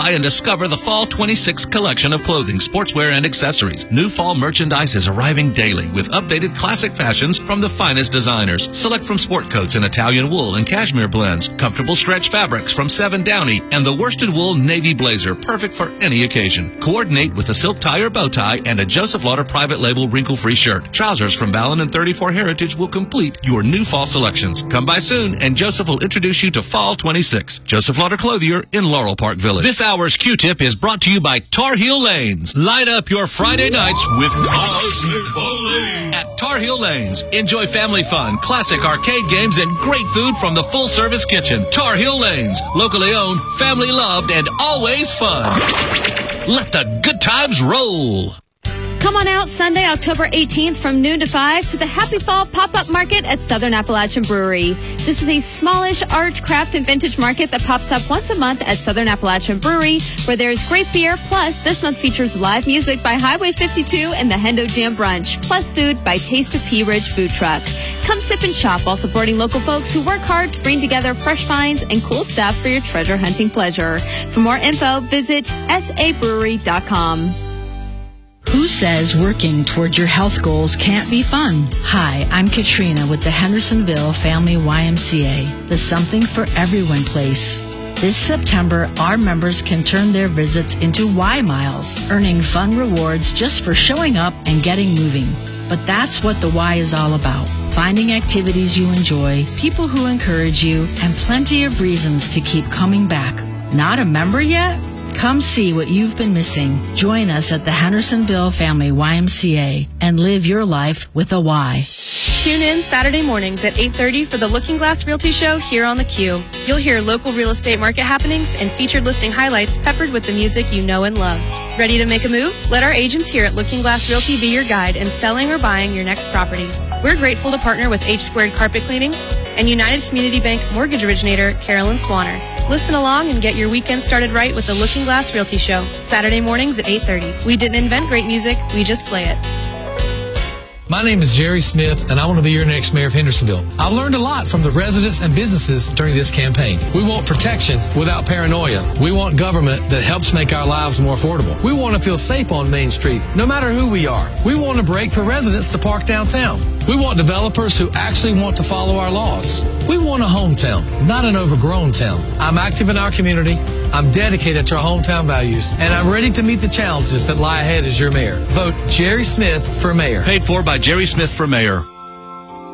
and discover the Fall 26 collection of clothing, sportswear, and accessories. New fall merchandise is arriving daily with updated classic fashions from the finest designers. Select from sport coats in Italian wool and cashmere blends, comfortable stretch fabrics from Seven Downey, and the worsted wool navy blazer, perfect for any occasion. Coordinate with a silk tie or bow tie and a Joseph Lauder private label wrinkle-free shirt. Trousers from Ballon and 34 Heritage will complete your new fall selections. Come by soon, and Joseph will introduce you to Fall 26. Joseph Lauder Clothier in Laurel Park Village. This hour's Q-Tip is brought to you by Tar Heel Lanes. Light up your Friday nights with Cosmic Bowling at Tar Heel Lanes. Enjoy family fun, classic arcade games, and great food from the full-service kitchen. Tar Heel Lanes, locally owned, family loved, and always fun. Let the good times roll. Come on out Sunday, October 18th from noon to 5 to the Happy Fall Pop-Up Market at Southern Appalachian Brewery. This is a smallish art, craft, and vintage market that pops up once a month at Southern Appalachian Brewery, where there's great beer. Plus, this month features live music by Highway 52 and the Hendo Jam Brunch, plus food by Taste of Pea Ridge Food Truck. Come sip and shop while supporting local folks who work hard to bring together fresh finds and cool stuff for your treasure hunting pleasure. For more info, visit sabrewery.com. Who says working toward your health goals can't be fun? Hi, I'm Katrina with the Hendersonville Family YMCA, the Something for Everyone place. This September, our members can turn their visits into Y Miles, earning fun rewards just for showing up and getting moving. But that's what the Y is all about. Finding activities you enjoy, people who encourage you, and plenty of reasons to keep coming back. Not a member yet? Come see what you've been missing. Join us at the Hendersonville Family YMCA and live your life with a Y. Tune in Saturday mornings at 8:30 for the Looking Glass Realty Show here on the Q. You'll hear local real estate market happenings and featured listing highlights peppered with the music you know and love. Ready to make a move? Let our agents here at Looking Glass Realty be your guide in selling or buying your next property. We're grateful to partner with H Squared Carpet Cleaning and United Community Bank mortgage originator Carolyn Swanner. Listen along and get your weekend started right with the Looking Glass Realty Show, Saturday mornings at 8:30. We didn't invent great music, we just play it. My name is Jerry Smith, and I want to be your next mayor of Hendersonville. I've learned a lot from the residents and businesses during this campaign. We want protection without paranoia. We want government that helps make our lives more affordable. We want to feel safe on Main Street, no matter who we are. We want a break for residents to park downtown. We want developers who actually want to follow our laws. We want a hometown, not an overgrown town. I'm active in our community. I'm dedicated to our hometown values, and I'm ready to meet the challenges that lie ahead as your mayor. Vote Jerry Smith for mayor. Paid for by Jerry Smith for mayor.